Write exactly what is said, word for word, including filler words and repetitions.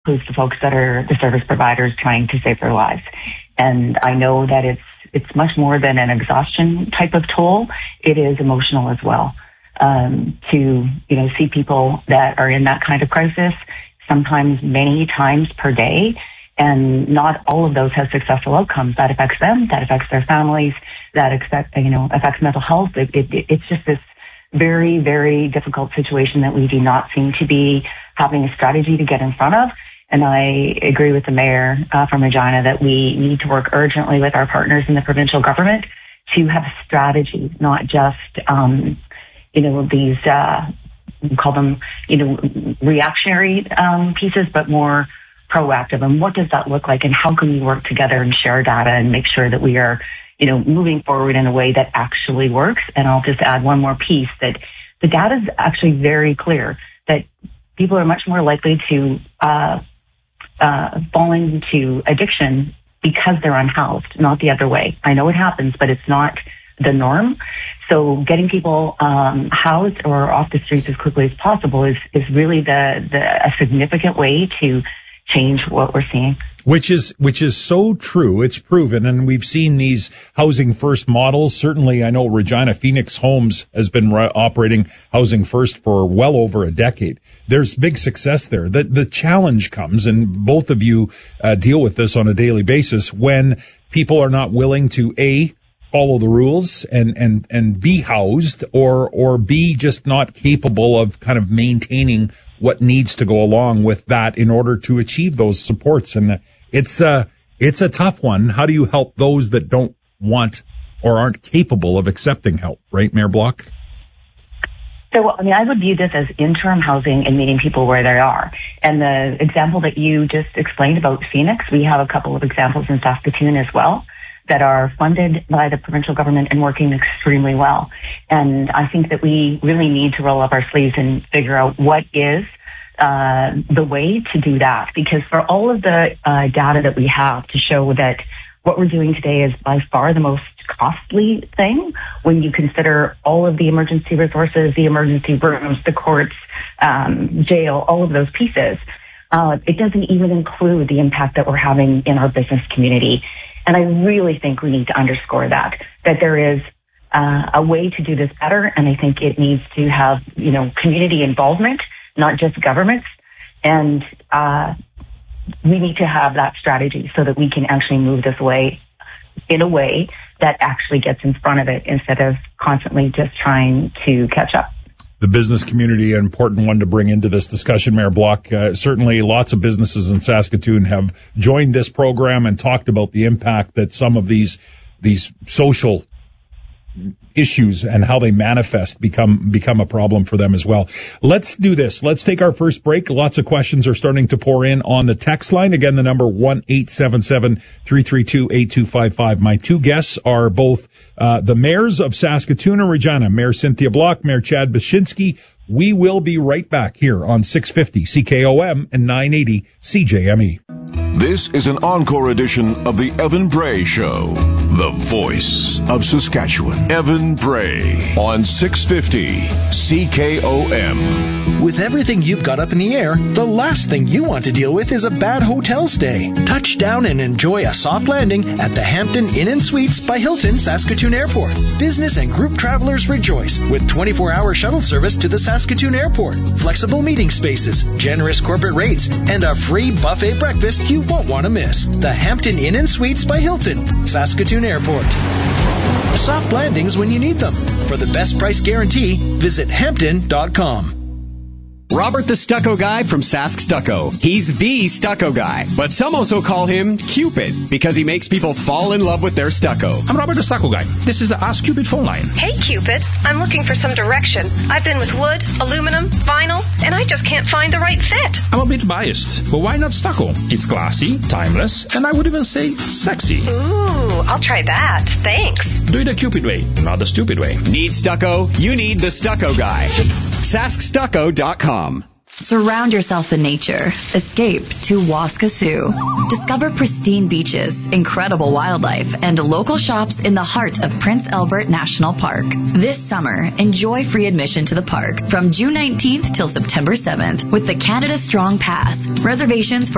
includes the folks that are the service providers trying to save their lives. And I know that it's it's much more than an exhaustion type of toll. It is emotional as well. Um, to, you know, see people that are in that kind of crisis, sometimes many times per day, and not all of those have successful outcomes. That affects them, that affects their families, that affects, you know, affects mental health. It, it, it's just this very, very difficult situation that we do not seem to be having a strategy to get in front of. And I agree with the mayor uh, from Regina that we need to work urgently with our partners in the provincial government to have a strategy, not just, um, you know, these, uh, we call them, you know, reactionary um, pieces, but more proactive. And what does that look like? And how can we work together and share data and make sure that we are, you know, moving forward in a way that actually works? And I'll just add one more piece, that the data is actually very clear that people are much more likely to uh, uh, fall into addiction because they're unhoused, not the other way. I know it happens, but it's not the norm. So getting people um, housed or off the streets as quickly as possible is, is really the, the a significant way to change what we're seeing. Which is which is so true. It's proven, and we've seen these housing first models. Certainly, I know Regina Phoenix Homes has been re- operating housing first for well over a decade. There's big success there. The the challenge comes, and both of you uh, deal with this on a daily basis, when people are not willing to a follow the rules and and and be housed, or or be just not capable of kind of maintaining what needs to go along with that in order to achieve those supports. And it's a, it's a tough one. How do you help those that don't want or aren't capable of accepting help, right, Mayor Block? So, I mean, I would view this as interim housing and meeting people where they are. And the example that you just explained about Phoenix, we have a couple of examples in Saskatoon as well that are funded by the provincial government and working extremely well. And I think that we really need to roll up our sleeves and figure out what is uh, the way to do that. Because for all of the uh, data that we have to show that what we're doing today is by far the most costly thing when you consider all of the emergency resources, the emergency rooms, the courts, um, jail, all of those pieces, uh, it doesn't even include the impact that we're having in our business community. And I really think we need to underscore that, that there is uh, a way to do this better. And I think it needs to have, you know, community involvement, not just governments. And uh, we need to have that strategy so that we can actually move this way in a way that actually gets in front of it instead of constantly just trying to catch up. The business community, an important one to bring into this discussion, Mayor Block. Uh, certainly lots of businesses in Saskatoon have joined this program and talked about the impact that some of these these social issues and how they manifest become become a problem for them as well. Let's do this. Let's take our first break. Lots of questions are starting to pour in on the text line. Again, the number one eight seven seven, three three two, eight two five five. My two guests are both uh, the mayors of Saskatoon and Regina, Mayor Cynthia Block, Mayor Chad Baczynski. We will be right back here on six fifty C K O M and nine eighty C J M E. This is an encore edition of the Evan Bray Show, the voice of Saskatchewan. Evan Bray on six fifty C K O M. With everything you've got up in the air, the last thing you want to deal with is a bad hotel stay. Touch down and enjoy a soft landing at the Hampton Inn and Suites by Hilton Saskatoon Airport. Business and group travelers rejoice with twenty-four hour shuttle service to the Saskatoon Airport, flexible meeting spaces, generous corporate rates, and a free buffet breakfast you won't want to miss. The Hampton Inn and Suites by Hilton, Saskatoon Airport. Soft landings when you need them. For the best price guarantee, visit hampton dot com. Robert the Stucco Guy from Sask Stucco. He's the stucco guy, but some also call him Cupid because he makes people fall in love with their stucco. I'm Robert the Stucco Guy. This is the Ask Cupid phone line. Hey, Cupid. I'm looking for some direction. I've been with wood, aluminum, vinyl, and I just can't find the right fit. I'm a bit biased, but why not stucco? It's classy, timeless, and I would even say sexy. Ooh, I'll try that. Thanks. Do it the Cupid way, not the stupid way. Need stucco? You need the Stucco Guy. sask stucco dot com. Surround yourself in nature. Escape to Waskesiu. Discover pristine beaches, incredible wildlife, and local shops in the heart of Prince Albert National Park. This summer, enjoy free admission to the park from June nineteenth till September seventh with the Canada Strong Pass. Reservations for